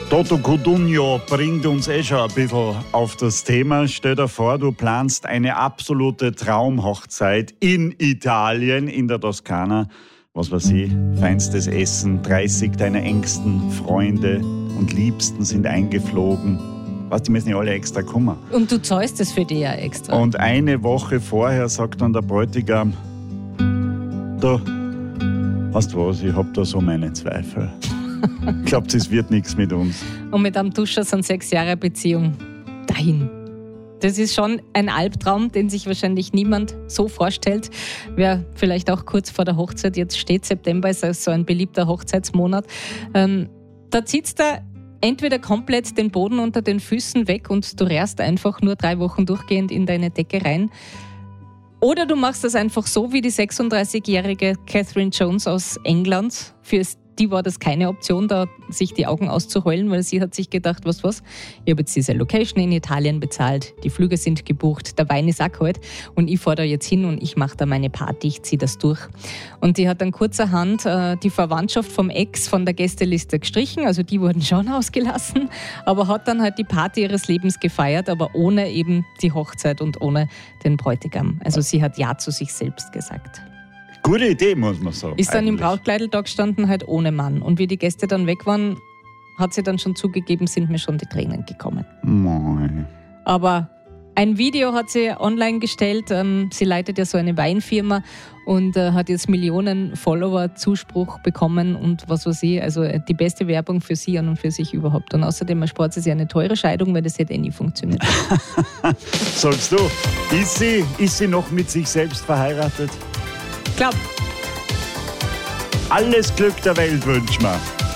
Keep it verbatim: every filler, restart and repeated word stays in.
Toto Cutugno bringt uns eh schon ein bisschen auf das Thema. Stell dir vor, du planst eine absolute Traumhochzeit in Italien, in der Toskana. Was weiß ich, feinstes Essen, dreißig deiner engsten Freunde und Liebsten sind eingeflogen. Weißt, die müssen ja alle extra kommen. Und du zahlst es für die ja extra. Und eine Woche vorher sagt dann der Bräutigam, du, weißt du was, ich hab da so meine Zweifel. Ich glaube, das wird nichts mit uns. Und mit einem Duscher sind sechs Jahre Beziehung dahin. Das ist schon ein Albtraum, den sich wahrscheinlich niemand so vorstellt. Wer vielleicht auch kurz vor der Hochzeit jetzt steht, September ist also so ein beliebter Hochzeitsmonat. Ähm, da zieht da entweder komplett den Boden unter den Füßen weg und du rührst einfach nur drei Wochen durchgehend in deine Decke rein. Oder du machst das einfach so wie die sechsunddreißigjährige Catherine Jones aus England. Für die war das keine Option, da sich die Augen auszuheulen, weil sie hat sich gedacht, was, was, ich habe jetzt diese Location in Italien bezahlt, die Flüge sind gebucht, der Wein ist auch kalt und ich fahre da jetzt hin und ich mache da meine Party, ich ziehe das durch. Und die hat dann kurzerhand äh, die Verwandtschaft vom Ex von der Gästeliste gestrichen, also die wurden schon ausgelassen, aber hat dann halt die Party ihres Lebens gefeiert, aber ohne eben die Hochzeit und ohne den Bräutigam. Also sie hat Ja zu sich selbst gesagt. Gute Idee, muss man sagen. Ist dann eigentlich. im Brautkleidel da gestanden, halt ohne Mann. Und wie die Gäste dann weg waren, hat sie dann schon zugegeben, sind mir schon die Tränen gekommen. Mei. Aber ein Video hat sie online gestellt. Sie leitet ja so eine Weinfirma und hat jetzt Millionen Follower, Zuspruch bekommen und was weiß ich. Also die beste Werbung für sie an und für sich überhaupt. Und außerdem erspart sie sich eine teure Scheidung, weil das hätte eh nie funktioniert. Sagst du, ist sie, ist sie noch mit sich selbst verheiratet? Glaub. Alles Glück der Welt wünschen wir.